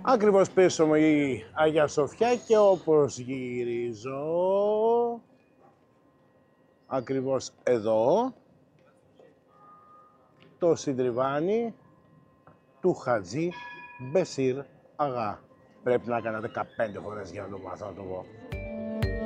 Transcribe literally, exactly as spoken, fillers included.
Ακριβώς πίσω μου η Αγία Σοφιά και όπως γυρίζω, ακριβώς εδώ, το συντριβάνι του Χατζή Μπεσίρ Αγά. Πρέπει να έκανα δεκαπέντε φορές για να το μάθω να το πω.